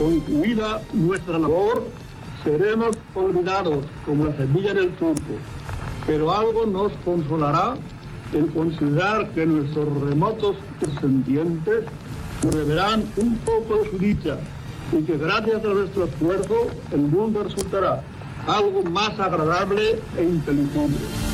concluida nuestra labor, seremos olvidados como la semilla del turco, pero algo nos consolará el considerar que nuestros remotos descendientes reverán un poco de su dicha y que gracias a nuestro esfuerzo el mundo resultará algo más agradable e inteligente.